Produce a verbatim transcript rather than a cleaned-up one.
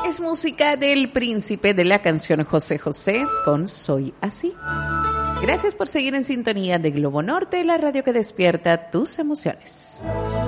es música del Príncipe, de la canción José José con Soy Así. Gracias por seguir en sintonía de Globo Norte, la radio que despierta tus emociones.